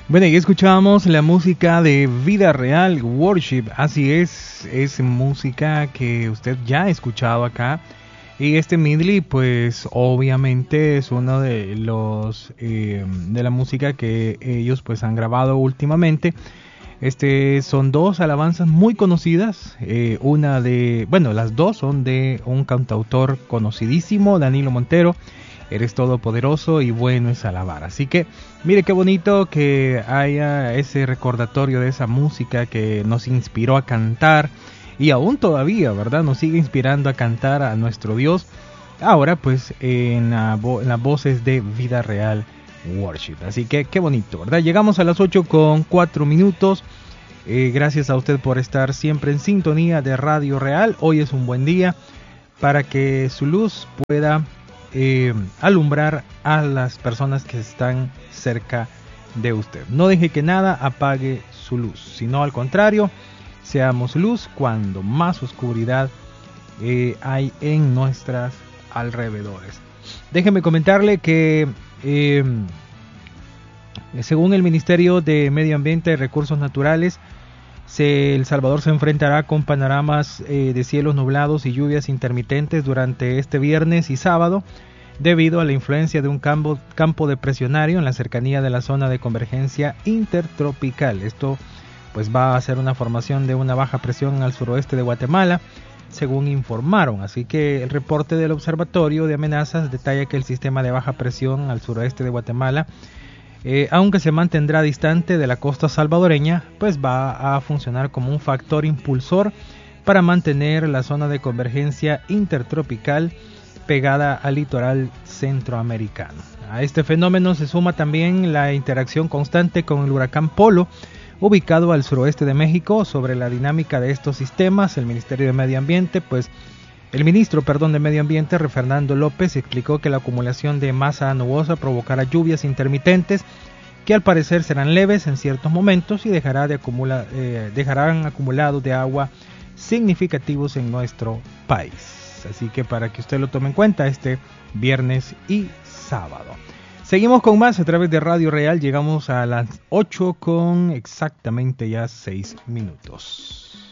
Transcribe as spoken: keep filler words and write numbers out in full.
Bueno, y escuchábamos la música de Vida Real Worship. Así es, es música que usted ya ha escuchado acá. Y este medley, pues obviamente es uno de los eh, de la música que ellos pues han grabado últimamente. Este son dos alabanzas muy conocidas. Eh, una de, bueno, las dos son de un cantautor conocidísimo, Danilo Montero. Eres todopoderoso y bueno es alabar. Así que mire qué bonito que haya ese recordatorio de esa música que nos inspiró a cantar y aún todavía, ¿verdad? Nos sigue inspirando a cantar a nuestro Dios. Ahora pues en, la vo- en las voces de Vida Real Worship. Así que qué bonito, ¿verdad? Llegamos a las ocho con cuatro minutos. Eh, gracias a usted por estar siempre en sintonía de Radio Real. Hoy es un buen día para que su luz pueda Eh, alumbrar a las personas que están cerca de usted. No deje que nada apague su luz, sino al contrario, seamos luz cuando más oscuridad eh, hay en nuestros alrededores. Déjeme comentarle que eh, según el Ministerio de Medio Ambiente y Recursos Naturales, se, El Salvador se enfrentará con panoramas eh, de cielos nublados y lluvias intermitentes durante este viernes y sábado, debido a la influencia de un campo, campo depresionario en la cercanía de la zona de convergencia intertropical. Esto pues va a ser una formación de una baja presión al suroeste de Guatemala, según informaron. Así que el reporte del Observatorio de Amenazas detalla que el sistema de baja presión al suroeste de Guatemala, Eh, aunque se mantendrá distante de la costa salvadoreña, pues va a funcionar como un factor impulsor para mantener la zona de convergencia intertropical pegada al litoral centroamericano. A este fenómeno se suma también la interacción constante con el huracán Polo, ubicado al suroeste de México. Sobre la dinámica de estos sistemas, el Ministerio de Medio Ambiente, pues El ministro, perdón, de Medio Ambiente, Fernando López, explicó que la acumulación de masa nubosa provocará lluvias intermitentes que al parecer serán leves en ciertos momentos y dejará de acumular, eh, dejarán acumulados de agua significativos en nuestro país. Así que para que usted lo tome en cuenta este viernes y sábado. Seguimos con más a través de Radio Real. Llegamos a las ocho con exactamente ya seis minutos.